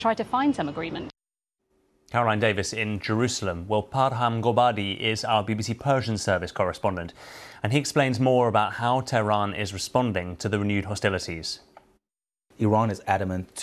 try to find some agreement. Caroline Davis in Jerusalem. Well, Parham Gobadi is our BBC Persian service correspondent, and he explains more about how Tehran is responding to the renewed hostilities. Iran is adamant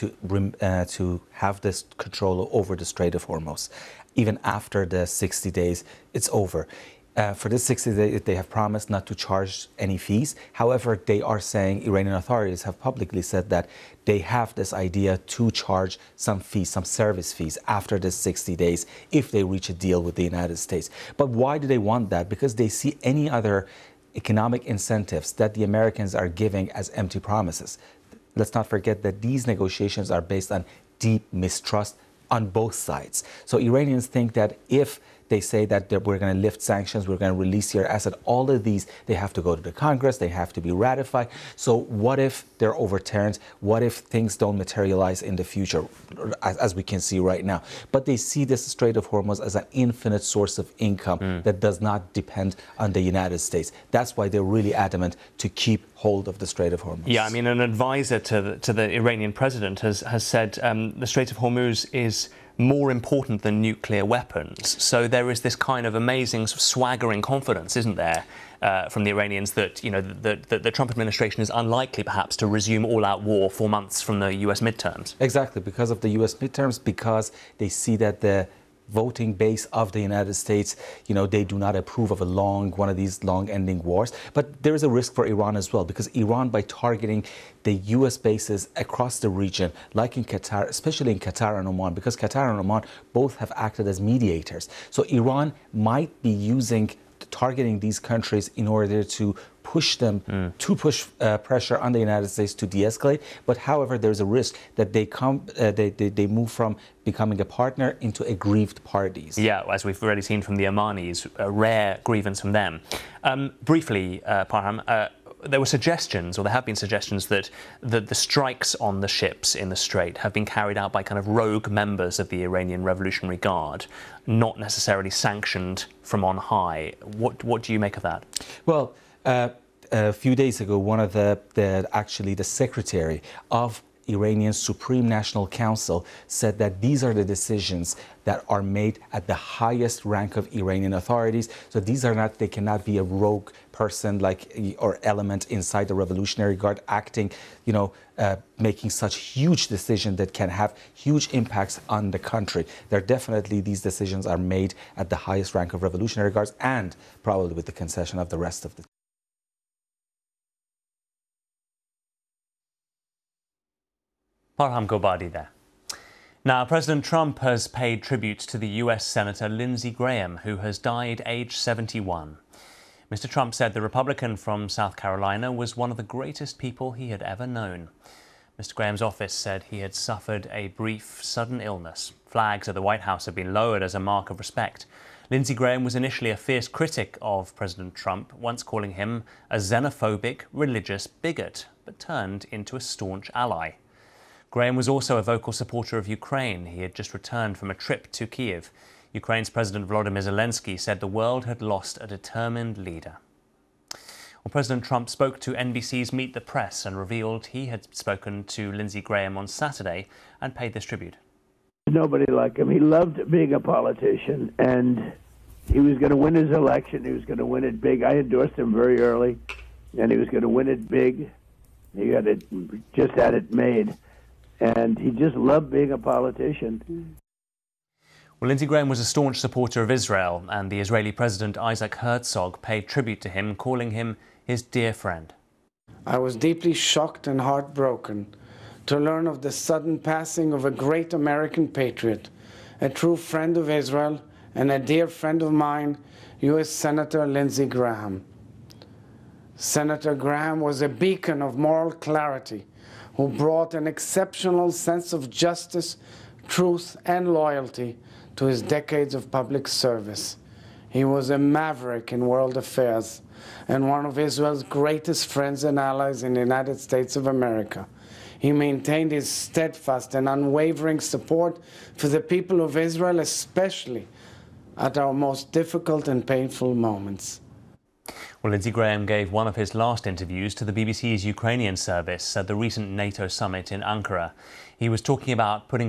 to have this control over the Strait of Hormuz. Even after the 60 days, it's over. For this 60 days, they have promised not to charge any fees. However, they are saying, Iranian authorities have publicly said that they have this idea to charge some fees, some service fees after this 60 days if they reach a deal with the United States. But why do they want that? Because they see any other economic incentives that the Americans are giving as empty promises. Let's not forget that these negotiations are based on deep mistrust on both sides. So Iranians think that if they say that we're going to lift sanctions, we're going to release your asset, all of these, they have to go to the Congress, they have to be ratified. So what if they're overturned? What if things don't materialize in the future, as we can see right now? But they see this Strait of Hormuz as an infinite source of income that does not depend on the United States. That's why they're really adamant to keep hold of the Strait of Hormuz. Yeah, I mean, an advisor to the Iranian president has said the Strait of Hormuz is more important than nuclear weapons. So there is this kind of amazing sort of swaggering confidence, isn't there, from the Iranians that, you know, the Trump administration is unlikely perhaps to resume all-out war 4 months from the US midterms. Exactly, because of the US midterms, because they see that the voting base of the United States, you know, they do not approve of one of these long-ending wars. But there is a risk for Iran as well, because Iran, by targeting the US bases across the region, like in Qatar, especially in Qatar and Oman, because Qatar and Oman both have acted as mediators. So Iran might be targeting these countries in order to push them, push pressure on the United States to de-escalate. But however, there's a risk that they move from becoming a partner into aggrieved parties. Yeah, as we've already seen from the Omanis, a rare grievance from them. Briefly, Parham, there were suggestions, or there have been suggestions, that the strikes on the ships in the Strait have been carried out by kind of rogue members of the Iranian Revolutionary Guard, not necessarily sanctioned from on high. What do you make of that? Well, a few days ago, one of actually the secretary of Iranian Supreme National Council said that these are the decisions that are made at the highest rank of Iranian authorities. So these are not, they cannot be a rogue person or element inside the Revolutionary Guard acting, you know, making such huge decisions that can have huge impacts on the country. These decisions are made at the highest rank of Revolutionary Guards and probably with the concession of the rest of the Parham Gobadi there. Now, President Trump has paid tribute to the US Senator Lindsey Graham, who has died aged 71. Mr. Trump said the Republican from South Carolina was one of the greatest people he had ever known. Mr. Graham's office said he had suffered a brief, sudden illness. Flags at the White House have been lowered as a mark of respect. Lindsey Graham was initially a fierce critic of President Trump, once calling him a xenophobic, religious bigot, but turned into a staunch ally. Graham was also a vocal supporter of Ukraine. He had just returned from a trip to Kyiv. Ukraine's President Volodymyr Zelensky said the world had lost a determined leader. Well, President Trump spoke to NBC's Meet the Press and revealed he had spoken to Lindsey Graham on Saturday and paid this tribute. Nobody like him. He loved being a politician, and he was going to win his election. He was going to win it big. I endorsed him very early, and he was going to win it big. He just had it made. And he just loved being a politician. Well, Lindsey Graham was a staunch supporter of Israel, and the Israeli President Isaac Herzog paid tribute to him, calling him his dear friend. I was deeply shocked and heartbroken to learn of the sudden passing of a great American patriot, a true friend of Israel, and a dear friend of mine, U.S. Senator Lindsey Graham. Senator Graham was a beacon of moral clarity, who brought an exceptional sense of justice, truth, and loyalty to his decades of public service. He was a maverick in world affairs and one of Israel's greatest friends and allies in the United States of America. He maintained his steadfast and unwavering support for the people of Israel, especially at our most difficult and painful moments. Well, Lindsey Graham gave one of his last interviews to the BBC's Ukrainian service at the recent NATO summit in Ankara. He was talking about putting